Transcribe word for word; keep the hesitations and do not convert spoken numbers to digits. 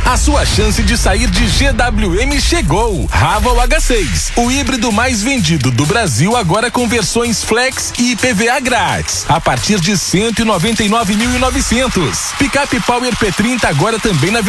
A sua chance de sair de G W M chegou. Raval H seis, o híbrido mais vendido do Brasil, agora com versões Flex e I P V A grátis, a partir de cento e noventa e nove mil e novecentos. Picape Power P trinta agora também na